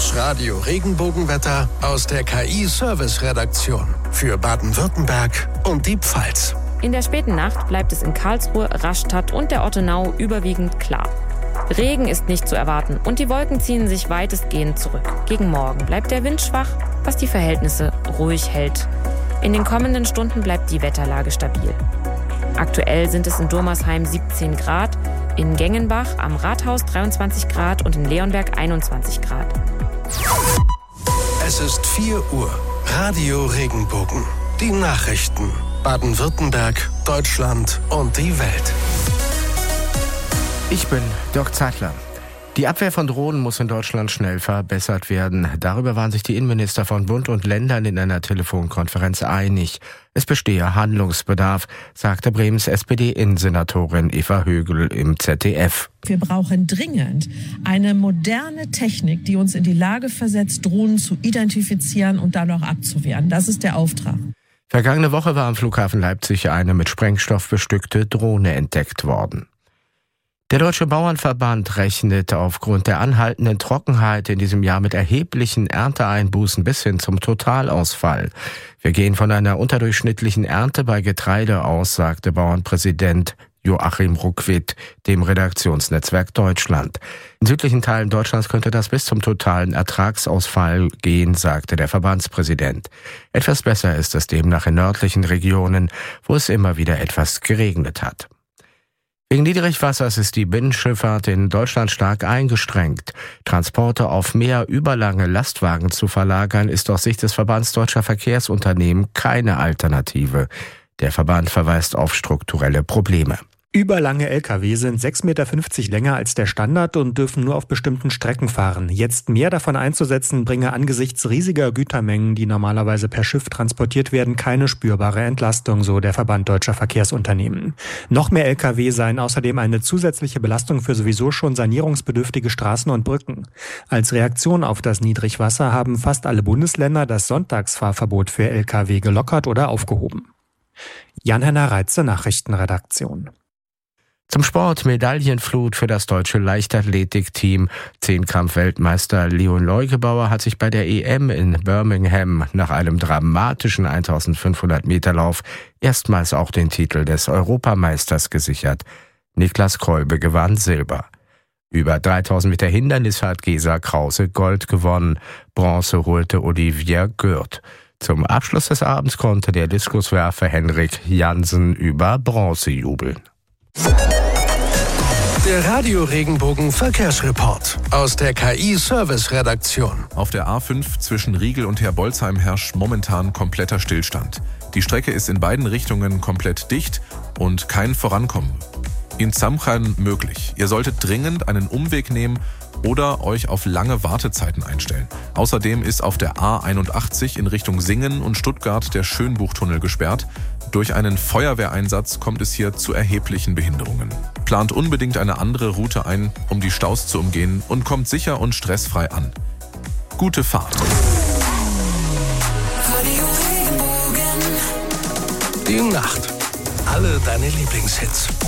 Das Radio Regenbogenwetter aus der KI-Service-Redaktion für Baden-Württemberg und die Pfalz. In der späten Nacht bleibt es in Karlsruhe, Rastatt und der Ortenau überwiegend klar. Regen ist nicht zu erwarten und die Wolken ziehen sich weitestgehend zurück. Gegen Morgen bleibt der Wind schwach, was die Verhältnisse ruhig hält. In den kommenden Stunden bleibt die Wetterlage stabil. Aktuell sind es in Durmersheim 17 Grad, in Gengenbach am Rathaus 23 Grad und in Leonberg 21 Grad. Es ist 4 Uhr. Radio Regenbogen. Die Nachrichten. Baden-Württemberg, Deutschland und die Welt. Ich bin Dirk Zeitler. Die Abwehr von Drohnen muss in Deutschland schnell verbessert werden. Darüber waren sich die Innenminister von Bund und Ländern in einer Telefonkonferenz einig. Es bestehe Handlungsbedarf, sagte Bremens SPD-Innensenatorin Eva Högel im ZDF. Wir brauchen dringend eine moderne Technik, die uns in die Lage versetzt, Drohnen zu identifizieren und dann auch abzuwehren. Das ist der Auftrag. Vergangene Woche war am Flughafen Leipzig eine mit Sprengstoff bestückte Drohne entdeckt worden. Der Deutsche Bauernverband rechnet aufgrund der anhaltenden Trockenheit in diesem Jahr mit erheblichen Ernteeinbußen bis hin zum Totalausfall. Wir gehen von einer unterdurchschnittlichen Ernte bei Getreide aus, sagte Bauernpräsident Joachim Ruckwied dem Redaktionsnetzwerk Deutschland. In südlichen Teilen Deutschlands könnte das bis zum totalen Ertragsausfall gehen, sagte der Verbandspräsident. Etwas besser ist es demnach in nördlichen Regionen, wo es immer wieder etwas geregnet hat. Wegen Niedrigwassers ist die Binnenschifffahrt in Deutschland stark eingeschränkt. Transporte auf Meer über lange Lastwagen zu verlagern, ist aus Sicht des Verbands Deutscher Verkehrsunternehmen keine Alternative. Der Verband verweist auf strukturelle Probleme. Überlange Lkw sind 6,50 Meter länger als der Standard und dürfen nur auf bestimmten Strecken fahren. Jetzt mehr davon einzusetzen, bringe angesichts riesiger Gütermengen, die normalerweise per Schiff transportiert werden, keine spürbare Entlastung, so der Verband Deutscher Verkehrsunternehmen. Noch mehr Lkw seien außerdem eine zusätzliche Belastung für sowieso schon sanierungsbedürftige Straßen und Brücken. Als Reaktion auf das Niedrigwasser haben fast alle Bundesländer das Sonntagsfahrverbot für Lkw gelockert oder aufgehoben. Jan-Henner Reitze, Nachrichtenredaktion. Zum Sport Medaillenflut für das deutsche Leichtathletikteam. 10-Kampf-Weltmeister Leon Leugebauer hat sich bei der EM in Birmingham nach einem dramatischen 1500-Meter-Lauf erstmals auch den Titel des Europameisters gesichert. Niklas Kolbe gewann Silber. Über 3000 Meter Hindernis hat Gesa Krause Gold gewonnen. Bronze holte Olivier Gürt. Zum Abschluss des Abends konnte der Diskuswerfer Henrik Jansen über Bronze jubeln. Der Radio Regenbogen Verkehrsreport aus der KI-Service-Redaktion. Auf der A5 zwischen Riegel und Herbolzheim herrscht momentan kompletter Stillstand. Die Strecke ist in beiden Richtungen komplett dicht und kein Vorankommen. In Zamchan möglich. Ihr solltet dringend einen Umweg nehmen oder euch auf lange Wartezeiten einstellen. Außerdem ist auf der A81 in Richtung Singen und Stuttgart der Schönbuchtunnel gesperrt. Durch einen Feuerwehreinsatz kommt es hier zu erheblichen Behinderungen. Plant unbedingt eine andere Route ein, um die Staus zu umgehen und kommt sicher und stressfrei an. Gute Fahrt. Die Nacht. Alle deine Lieblingshits.